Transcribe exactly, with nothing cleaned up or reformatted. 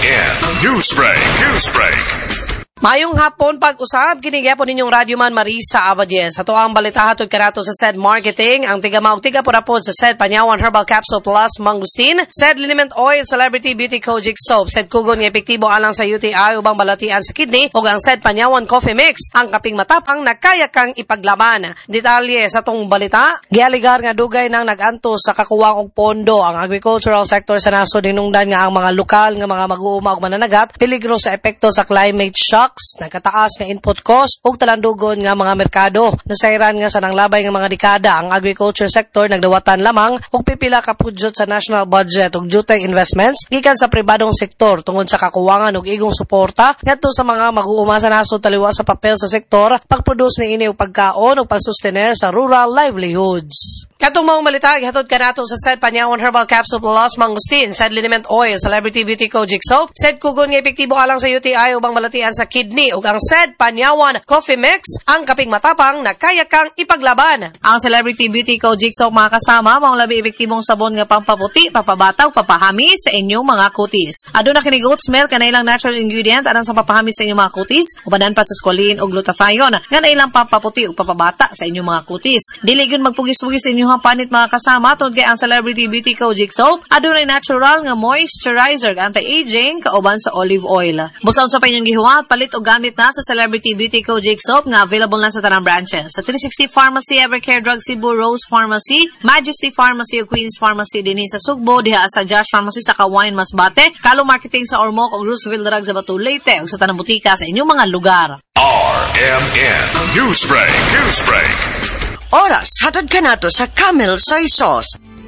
M Newsbreak. Newsbreak. Mayong hapon pag-usab, kinigyapo ninyong Radyo Man Marisa Abadien. Sa tuang balita hatod kanato sa S E D Marketing, ang tiga maog tiga purapod sa S E D Panyawan Herbal Capsule Plus Mangustin, S E D Liniment Oil Celebrity Beauty Kojic Soap, S E D Kugon nga epektibo alang sa U T I ubang balatian sa kidney, ug ang S E D Panyawan Coffee Mix, ang kaping matapang nakaya kang ipaglaban. Detalye sa tong balita, gialigar nga dugay nang nagantos sa kakuwang og pondo ang agricultural sector sa nasod, hinungdan nga ang mga lokal nga mga mag-uuma ug mananagat peligro sa epekto sa climate shock, nagkataas nga input cost ug talandugon nga mga merkado. Nasayran nga sa nanglabay nga mga dekada ang agriculture sector nagdawatan lamang og pipila ka pudyot sa national budget ug jutay investments gikan sa pribadong sektor tungod sa kakuwangan ug igong suporta ngadto sa mga mag-uuma sa nasod taliwa sa papel sa sektor pagproduce ni ini og pagkaon ug pagsustener sa rural livelihoods. Katong mga balita gihatod kanato sa S E D Panyawan Herbal Capsule Plus Mangustin, S E D Liniment Oil Celebrity Beauty Kojic Soap, S E D Kugon nga epektibo alang sa U T I ubang balatian sa kidney ug ang S E D Panyawan Coffee Mix, ang kaping matapang na kaya kang ipaglaban. Ang Celebrity Beauty Kojic Soap mga kasama mao labi epektibong sabon nga pampaputi, papabataw, papahami sa inyong mga kutis. Aduna kini goat's milk nga ilang natural ingredient alang sa papahami sa inyong mga kutis, ubanan pa sa squalene ug glutathione nga ilang pampaputi ug papabata sa inyong mga kutis. Dili gyud magpugis-pugis sa inyong panit mga kasama tungod kay ang Celebrity Beauty Kojic Soap adunay natural nga moisturizer, anti-aging kauban sa olive oil. Busaon sa inyong gihuwat, palit og gamit na sa Celebrity Beauty Kojic Soap nga available na sa tanang branches sa three sixty Pharmacy, Evercare Drug Cebu, Rose Pharmacy, Majesty Pharmacy ug Queens Pharmacy dinhi sa Sugbo, diha sa Josh Pharmacy sa Kawayan Masbate, Kalo Marketing sa Ormoc ug Roosevelt Drug sa Batu Leyte ug sa tanang butika sa inyong mga lugar. R M N Newsbreak. Newsbreak. Oras, hatod ka nato sa Camel Soy Sauce.